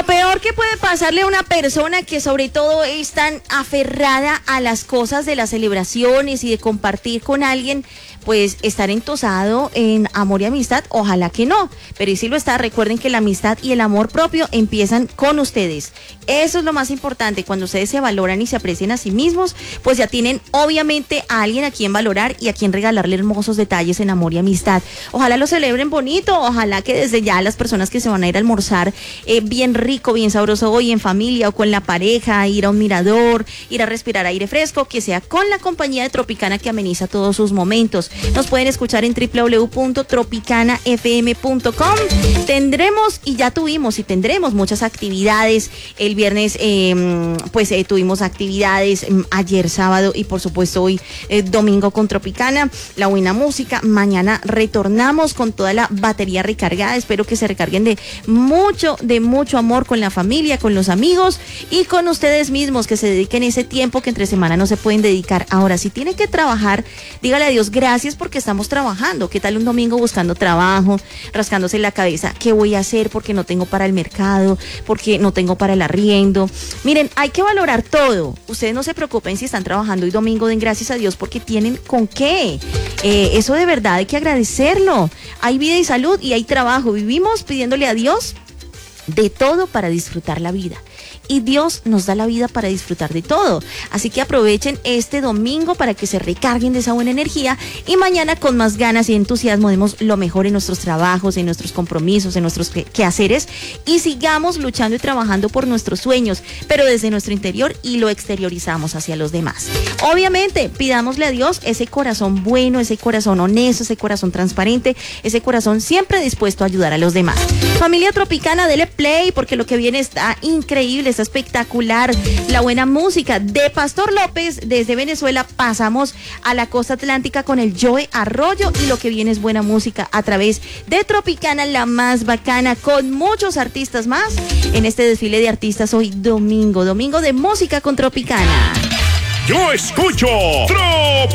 Lo peor que puede pasarle a una persona que sobre todo es tan aferrada a las cosas de las celebraciones y de compartir con alguien, pues estar entosado en amor y amistad, ojalá que no, pero y si lo está, recuerden que la amistad y el amor propio empiezan con ustedes. Eso es lo más importante, cuando ustedes se valoran y se aprecian a sí mismos, pues ya tienen obviamente a alguien a quien valorar y a quien regalarle hermosos detalles en amor y amistad. Ojalá lo celebren bonito, ojalá que desde ya las personas que se van a ir a almorzar bien rico, bien sabroso hoy en familia o con la pareja, ir a un mirador, ir a respirar aire fresco, que sea con la compañía de Tropicana que ameniza todos sus momentos. Nos pueden escuchar en www.tropicanafm.com. Tendremos y ya tuvimos y tendremos muchas actividades. El viernes tuvimos actividades, ayer sábado y por supuesto hoy domingo con Tropicana, la buena música. Mañana retornamos con toda la batería recargada. Espero que se recarguen de mucho amor con la familia, con los amigos y con ustedes mismos, que se dediquen ese tiempo que entre semana no se pueden dedicar. Ahora, si tienen que trabajar, dígale a Dios gracias porque estamos trabajando. ¿Qué tal un domingo buscando trabajo, rascándose la cabeza? ¿Qué voy a hacer porque no tengo para el mercado, porque no tengo para el arriendo? Miren, hay que valorar todo. Ustedes no se preocupen si están trabajando y domingo, den gracias a Dios porque tienen con qué. Eso de verdad hay que agradecerlo. Hay vida y salud y hay trabajo. Vivimos pidiéndole a Dios de todo para disfrutar la vida. Y Dios nos da la vida para disfrutar de todo. Así que aprovechen este domingo para que se recarguen de esa buena energía y mañana con más ganas y entusiasmo demos lo mejor en nuestros trabajos, en nuestros compromisos, en nuestros quehaceres y sigamos luchando y trabajando por nuestros sueños, pero desde nuestro interior y lo exteriorizamos hacia los demás. Obviamente, pidámosle a Dios ese corazón bueno, ese corazón honesto, ese corazón transparente, ese corazón siempre dispuesto a ayudar a los demás. Familia Tropicana, dele play porque lo que viene está increíble, está espectacular. La buena música de Pastor López desde Venezuela. Pasamos a la costa atlántica con el Joe Arroyo y lo que viene es buena música a través de Tropicana, la más bacana, con muchos artistas más en este desfile de artistas hoy domingo de música con Tropicana. Yo escucho